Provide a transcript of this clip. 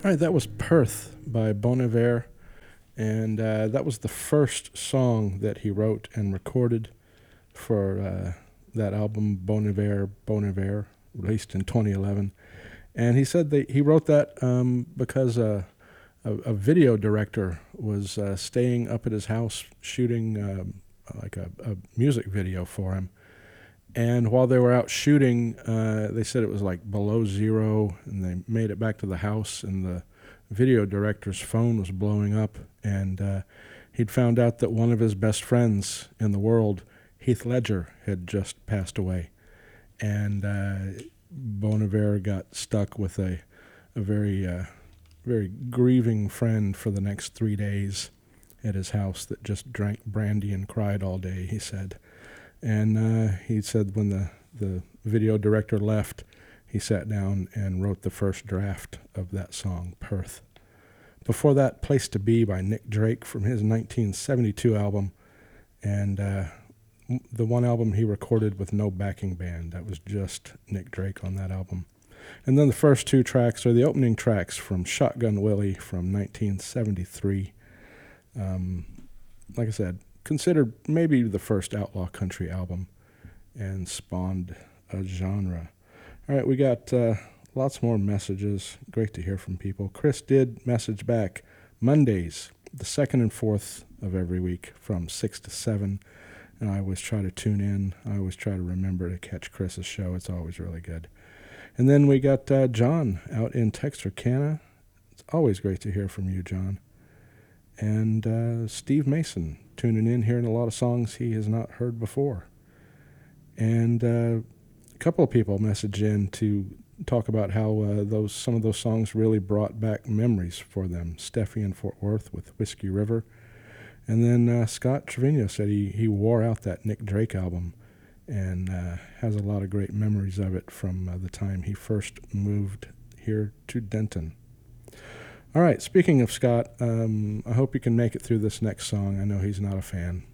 All right, that was Perth by Bon Iver, and that was the first song that he wrote and recorded for that album Bon Iver, released in 2011. And he said that he wrote that because a video director was staying up at his house shooting like a music video for him. And while they were out shooting, they said it was like below zero, and they made it back to the house, and the video director's phone was blowing up, and he'd found out that one of his best friends in the world, Heath Ledger, had just passed away. And Bon Iver got stuck with a very grieving friend for the next 3 days at his house that just drank brandy and cried all day, he said. And he said when the video director left, he sat down and wrote the first draft of that song, Perth. Before that, Place to Be by Nick Drake from his 1972 album, and the one album he recorded with no backing band. That was just Nick Drake on that album. And then the first two tracks are the opening tracks from Shotgun Willie from 1973. Like I said, considered maybe the first outlaw country album and spawned a genre. All right, we got lots more messages. Great to hear from people. Chris did message back Mondays, the 2nd and 4th of every week from 6 to 7. And I always try to tune in. I always try to remember to catch Chris's show. It's always really good. And then we got John out in Texarkana. It's always great to hear from you, John. And Steve Mason tuning in, hearing a lot of songs he has not heard before. And a couple of people messaged in to talk about how some of those songs really brought back memories for them. Steffi in Fort Worth with Whiskey River. And then Scott Trevino said he wore out that Nick Drake album and has a lot of great memories of it from the time he first moved here to Denton. All right, speaking of Scott, I hope you can make it through this next song. I know he's not a fan.